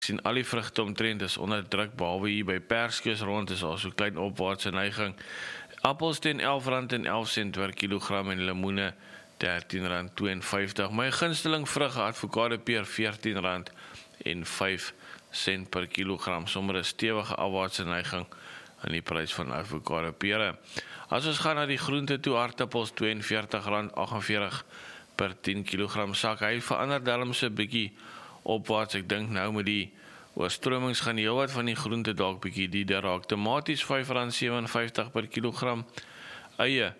sien al die vrugte omtrent is onder druk, behalwe hier by Perskus rond is al so klein opwaartse neiging. Appels teen R11.11 per kilogram en lemoene R13.52. My gunsteling vrug, avokado peer R14.05 per kilogram. Sommer 'n stewige afwaartse neiging in die prys van avokado pere. As ons gaan na die groente toe, aardappels R42.48 per 10 kilogram sak. Hy verander darm so 'n bietjie opwaarts. Ek dink nou met die oorstromings gaan heelwat van die groente dalk bietjie dieder raak. Tomaties R5.57 per kilogram. Eie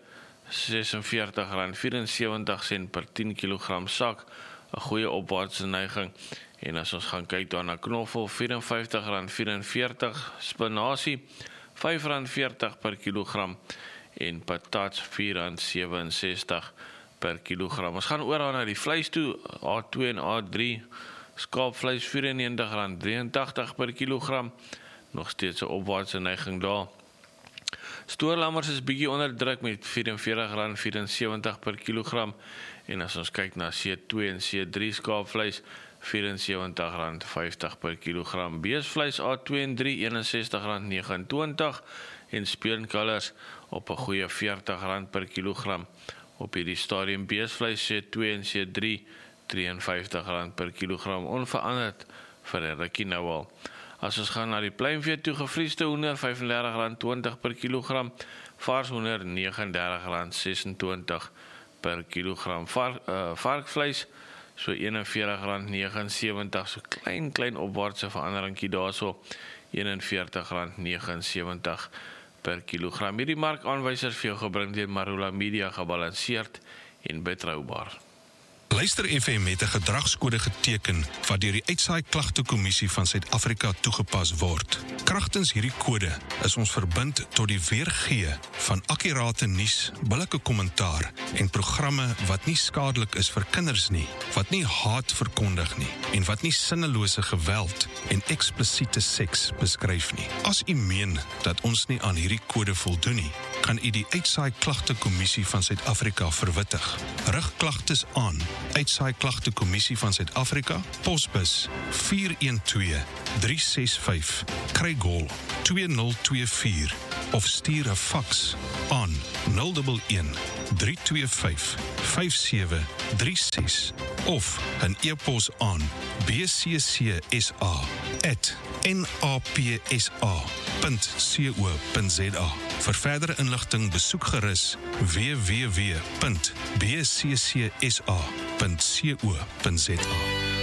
R46.74 per 10 kilogram sak. 'n Goeie opwaartse neiging. En as ons gaan kyk daar na knoffel, R54.44, spinasie R5.40 per kilogram en patats R4.67 per kilogram. Ons gaan oor na die vleis toe, A2 en A3, skaapvleis R94.83 per kilogram, nog steeds 'n opwaartse neiging daar. Stoorlammers is bietjie onder druk met R44.74 per kilogram, en as ons kyk na C2 en C3 skaapvleis, R74.50 per kilogram. Beesvleis A2 en 3, R61.29 en speenkalvers op 'n goeie R40 per kilogram. Op hierdie stadium beesvleis C2 en C3 R53 per kilogram, onveranderd vir 'n rukkie nou al. As ons gaan na die pluimvee toe, gevriesde hoender R35.20 per kilogram, vars hoender R39.26 per kilogram. Varkvleis so R41.79, so klein opwaartse veranderingkie daarso, R41.79 per kilogram. Hierdie markaanwysers vir jou gebring deur Marula Media, gebalanseerd en betroubaar. Luister FM het 'n gedragskode geteken wat deur die Uitsaai Klagtekommissie van Suid-Afrika toegepas word. Kragtens hierdie kode is ons verbind tot die weergee van akkurate nuus, billike kommentaar en programme wat nie skadelik is vir kinders nie, wat nie haat verkondig nie en wat nie sinnelose geweld en eksplisiete seks beskryf nie. As u meen dat ons nie aan hierdie kode voldoen nie, kan u die Uitsaai Klagtekommissie van Suid-Afrika verwittig. Rig klagtes aan Uitsaai Klagtekommissie van Suid-Afrika, posbus 412365, Craig-Hall 2024 of stuur 'n faks aan 011 325 5736 of 'n e-pos aan bccsa@napsa.co.za. Vir verdere inligting besoek gerus www.bccsa.co.za.